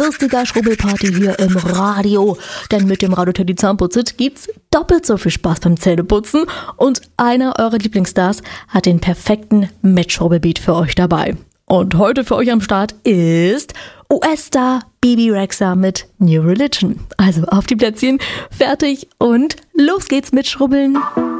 lustiger Schrubbelparty hier im Radio. Denn mit dem Radio Teddy Zahnputz gibt's doppelt so viel Spaß beim Zähneputzen. Und einer eurer Lieblingsstars hat den perfekten Mitschrubbelbeat für euch dabei. Und heute für euch am Start ist US-Star Bebe Rexha mit New Religion. Also auf die Plätzchen, fertig und los geht's mit Schrubbeln.